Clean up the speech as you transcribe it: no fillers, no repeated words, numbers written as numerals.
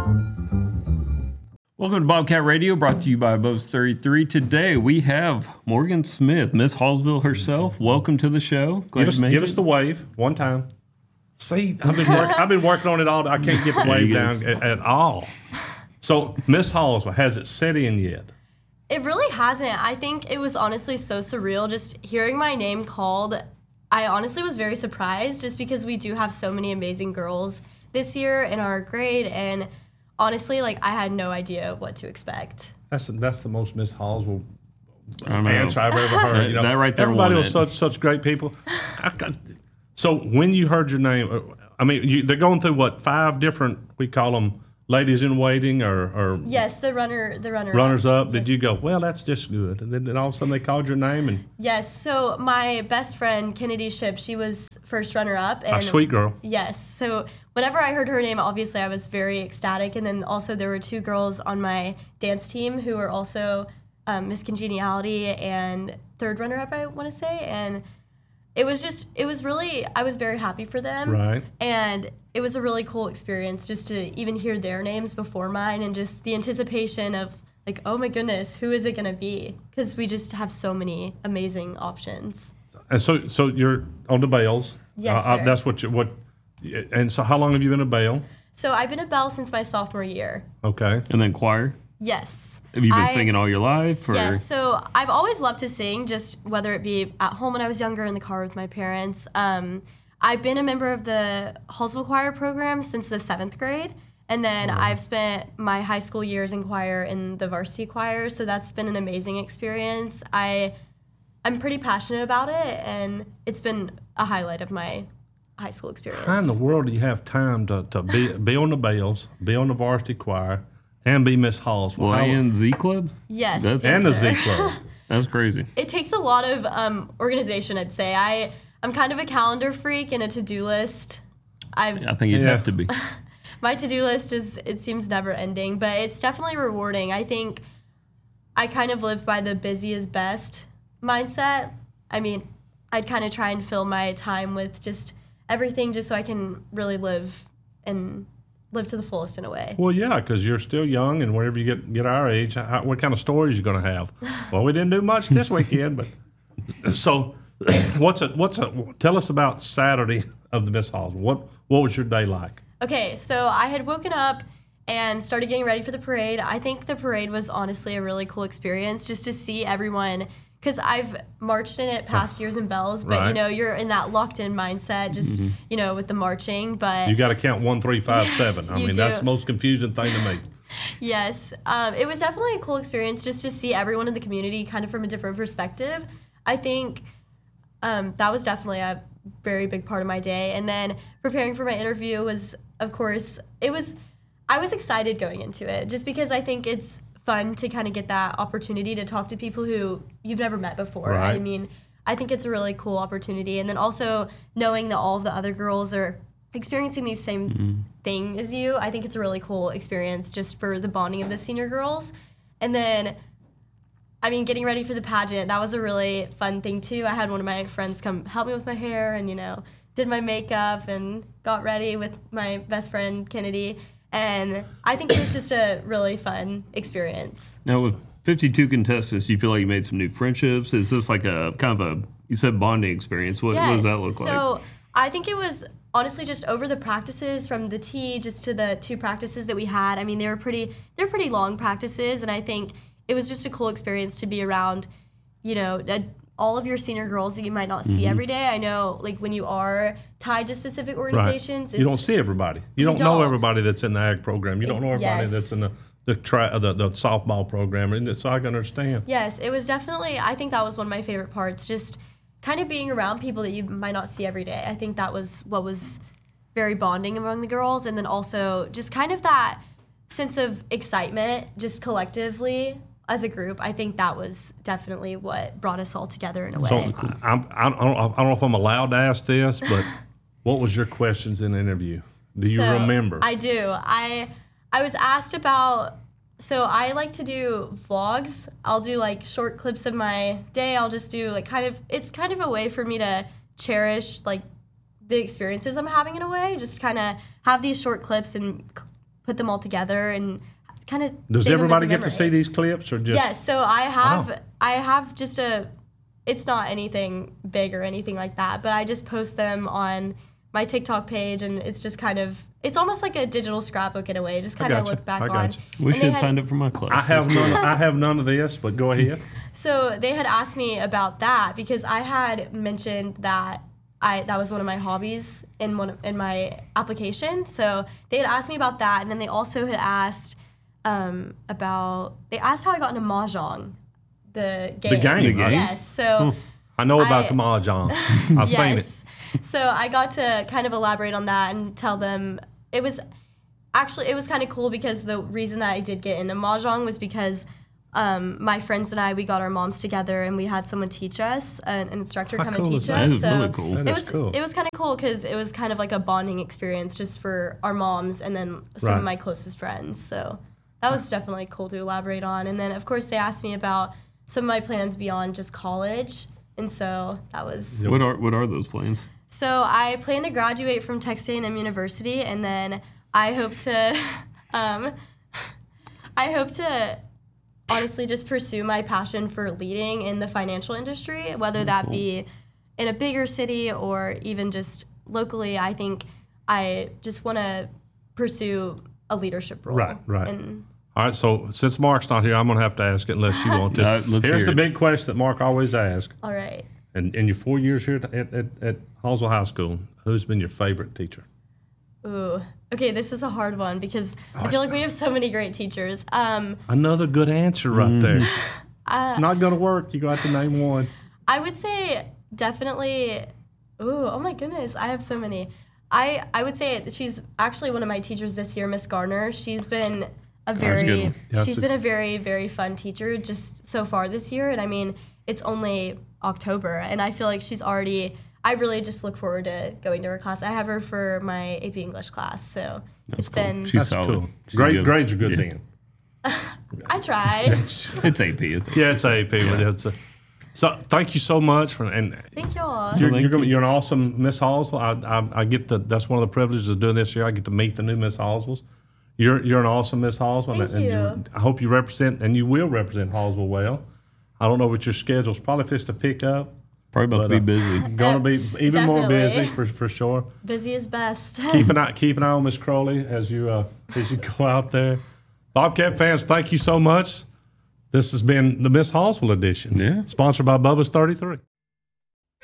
Welcome to Bobcat Radio, brought to you by Bubs 33. Today we have Morgan Smith, Miss Hallsville herself. Welcome to the show. Give us the wave one time. See, I've been working on it all. I can't get the wave down at all. So, Miss Hallsville, has it set in yet? It really hasn't. I think it was honestly so surreal just hearing my name called. I honestly was very surprised just because we do have so many amazing girls this year in our grade, and honestly, like, I had no idea what to expect. That's the most Miss Hallsville answer I've ever heard. That right there. Everybody was such great people. So when you heard your name, I mean, they're going through what, 5 different, we call them ladies in waiting, or yes, the runners up. Yes. Did you go, well, that's just good, and then all of a sudden they called your name? And yes. So my best friend Kennedy Ship, she was first runner up, and a sweet girl. Yes. So whenever I heard her name, obviously I was very ecstatic, and then also there were 2 girls on my dance team who were also Miss Congeniality and third runner up, I want to say, and it was really, I was very happy for them. Right. And it was a really cool experience just to even hear their names before mine, and just the anticipation of, like, oh my goodness, who is it going to be? Because we just have so many amazing options. And so you're on the Bales. Yes, sir. That's and so how long have you been a Bale? So I've been a Belle since my sophomore year. Okay. And then choir? Yes. Have you been singing all your life? Or? Yes, so I've always loved to sing, just whether it be at home when I was younger, in the car with my parents. I've been a member of the Hallsville Choir program since the 7th grade, and then I've spent my high school years in choir in the varsity choir, so that's been an amazing experience. I'm pretty passionate about it, and it's been a highlight of my high school experience. How in the world do you have time to be on the Bales, be on the varsity choir, and be Miss Hallsville? Well, and Z Club? Yes. And the Z Club. That's crazy. It takes a lot of organization, I'd say. I'm kind of a calendar freak and a to-do list. I think you'd have to be. My to-do list it seems never ending, but it's definitely rewarding. I think I kind of live by the busy is best mindset. I mean, I'd kind of try and fill my time with just everything just so I can really live to the fullest in a way. Well, yeah, because you're still young, and whenever you get our age, what kind of stories you going to have? Well, we didn't do much this weekend, but so tell us about Saturday of the Miss Hallsville. What was your day like? Okay, so I had woken up and started getting ready for the parade. I think the parade was honestly a really cool experience just to see everyone, because I've marched in it past years in Bells, but right. You're in that locked-in mindset, just with the marching. But you got to count 1, 3, 5, yes, 7. I mean, that's the most confusing thing to me. Yes, it was definitely a cool experience just to see everyone in the community kind of from a different perspective. I think that was definitely a very big part of my day. And then preparing for my interview was, of course, I was excited going into it just because I think it's fun to kind of get that opportunity to talk to people who you've never met before. Right. I mean, I think it's a really cool opportunity. And then also knowing that all of the other girls are experiencing the same thing as you, I think it's a really cool experience just for the bonding of the senior girls. And then, I mean, getting ready for the pageant, that was a really fun thing too. I had one of my friends come help me with my hair and, did my makeup and got ready with my best friend, Kennedy. And I think it was just a really fun experience. Now, with 52 contestants, you feel like you made some new friendships? Is this like a kind of you said bonding experience? What does that look like? So I think it was honestly just over the practices from the tee just to the 2 practices that we had. I mean, they're pretty long practices, and I think it was just a cool experience to be around, all of your senior girls that you might not see every day. I know, like, when you are tied to specific organizations, right. You don't see everybody. You don't know everybody that's in the ag program. You don't know everybody that's in the softball program, and so I can understand. Yes, it was definitely. I think that was one of my favorite parts. Just kind of being around people that you might not see every day. I think that was what was very bonding among the girls, and then also just kind of that sense of excitement, just collectively. As a group, I think that was definitely what brought us all together in a way. So I don't know if I'm allowed to ask this, but what was your questions in the interview? Do you remember? I do. I was asked about, so I like to do vlogs. I'll do like short clips of my day. I'll just do like it's kind of a way for me to cherish like the experiences I'm having in a way. Just kind of have these short clips and put them all together and kind of. Does everybody get to see these clips or just? Yes. So I have just it's not anything big or anything like that, but I just post them on my TikTok page, and it's just kind of, it's almost like a digital scrapbook in a way. Just kind of look back on. We should have signed up for my class. I have none of this, but go ahead. So they had asked me about that because I had mentioned that that was one of my hobbies in my application. So they had asked me about that, and then they also had asked they asked how I got into mahjong, the game. The game. Yes. So I know about the mahjong. I've seen it. So I got to kind of elaborate on that and tell them it was kind of cool because the reason that I did get into mahjong was because my friends and I, we got our moms together and we had someone teach us, an instructor come and teach us. That is so really cool. It was kind of cool because it was kind of like a bonding experience just for our moms and then some of my closest friends. So that was definitely cool to elaborate on. And then, of course, they asked me about some of my plans beyond just college. And so that was... What are those plans? So I plan to graduate from Texas A&M University, and then I hope to honestly just pursue my passion for leading in the financial industry, whether that be in a bigger city or even just locally. I think I just want to pursue a leadership role. Right. And all right, so since Mark's not here, I'm going to have to ask it unless you want to. Here's the big question that Mark always asks. All right. And in your 4 years here at Hallsville High School, who's been your favorite teacher? Ooh. Okay, this is a hard one because I feel like we have so many great teachers. Another good answer right there. Not going to work. You got to name one. I would say definitely. Oh my goodness, I have so many. I would say she's actually one of my teachers this year, Miss Garner. She's been a very very fun teacher just so far this year, and I mean it's only October, and I feel like she's already. I really just look forward to going to her class. I have her for my AP English class, so That's it's cool. been. She's solid. Cool. Grades are good then. I try. It's AP. It's AP. Yeah. So thank you so much Thank y'all. You're an awesome Miss Hallsville. I get that's one of the privileges of doing this year. I get to meet the new Miss Hallsvilles. You're an awesome Miss Hallsville. Thank you. I hope you represent and you will represent Hallsville well. I don't know what your schedule's probably fixed to pick up. Probably about to be busy. Going to be even more busy Definitely. for sure. Busy is best. Keep an eye on Miss Crowley as you go out there. Bobcat fans, thank you so much. This has been the Miss Hallsville edition. Yeah. Sponsored by Bubba's 33.